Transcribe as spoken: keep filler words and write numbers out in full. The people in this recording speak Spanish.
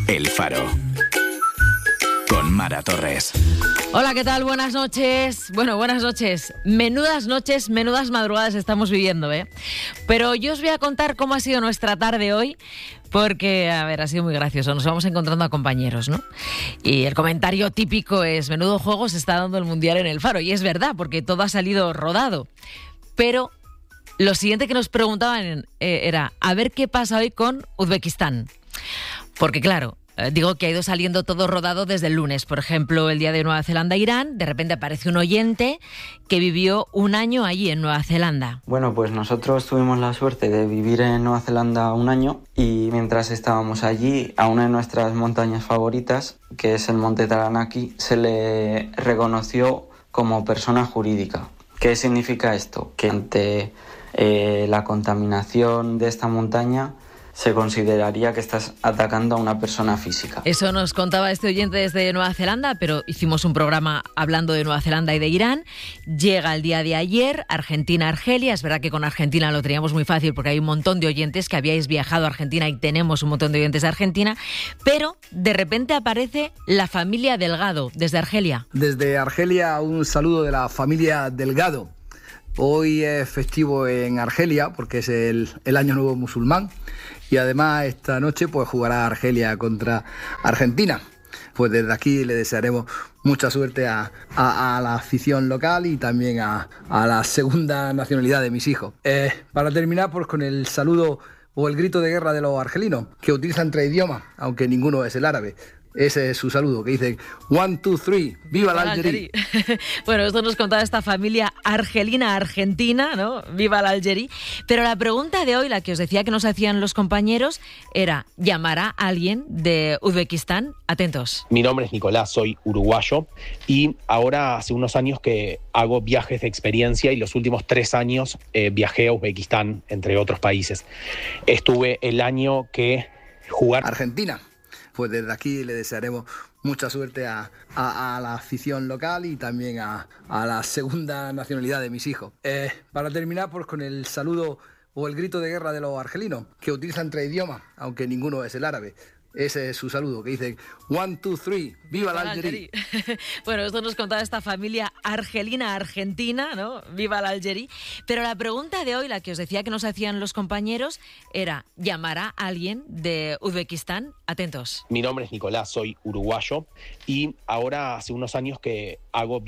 El Faro, con Mara Torres. Hola, ¿qué tal? Buenas noches. Bueno, buenas noches. Menudas noches, menudas madrugadas estamos viviendo, ¿eh? Pero yo os voy a contar cómo ha sido nuestra tarde hoy, porque, a ver, ha sido muy gracioso. Nos vamos encontrando a compañeros, ¿no? Y el comentario típico es: menudo juego se está dando el Mundial en El Faro. Y es verdad, porque todo ha salido rodado. Pero lo siguiente que nos preguntaban eh, era a ver qué pasa hoy con Uzbekistán. Porque, claro, digo que ha ido saliendo todo rodado desde el lunes. Por ejemplo, el día de Nueva Zelanda-Irán, de repente aparece un oyente que vivió un año allí en Nueva Zelanda. Bueno, pues nosotros tuvimos la suerte de vivir en Nueva Zelanda un año y mientras estábamos allí, a una de nuestras montañas favoritas, que es el Monte Taranaki, se le reconoció como persona jurídica. ¿Qué significa esto? Que ante eh, la contaminación de esta montaña se consideraría que estás atacando a una persona física. Eso nos contaba este oyente desde Nueva Zelanda, pero hicimos un programa hablando de Nueva Zelanda y de Irán. Llega el día de ayer, Argentina-Argelia. Es verdad que con Argentina lo teníamos muy fácil porque hay un montón de oyentes que habíais viajado a Argentina y tenemos un montón de oyentes de Argentina, pero de repente aparece la familia Delgado desde Argelia. Desde Argelia un saludo de la familia Delgado. Hoy es festivo en Argelia porque es el, el Año Nuevo Musulmán y además esta noche pues jugará Argelia contra Argentina. Pues desde aquí le desearemos mucha suerte a, a, a la afición local y también a, a la segunda nacionalidad de mis hijos. Eh, para terminar pues con el saludo o el grito de guerra de los argelinos, que utilizan tres idiomas, aunque ninguno es el árabe. Ese es su saludo, que dicen one, two, three, ¡viva la Algeria! Bueno, esto nos contaba esta familia argelina-argentina, ¿no? ¡Viva la Algeria! Pero la pregunta de hoy, la que os decía que nos hacían los compañeros, era: ¿llamará a alguien de Uzbekistán? Atentos. Mi nombre es Nicolás, soy uruguayo y ahora hace unos años que hago viajes de experiencia y los últimos tres años eh, viajé a Uzbekistán, entre otros países. Estuve el año que jugar... Argentina. Pues desde aquí le desearemos mucha suerte a, a, a la afición local y también a, a la segunda nacionalidad de mis hijos. Eh, para terminar, pues con el saludo o el grito de guerra de los argelinos, que utilizan tres idiomas, aunque ninguno es el árabe. Ese es su saludo, que dicen one, two, three, ¡viva la Algeria! Bueno, esto nos contaba esta familia argelina-argentina, ¿no? ¡Viva la Algeria! Pero la pregunta de hoy, la que os decía que nos hacían los compañeros, era: ¿llamará a alguien de Uzbekistán? Atentos. Mi nombre es Nicolás, soy uruguayo y ahora hace unos años que hago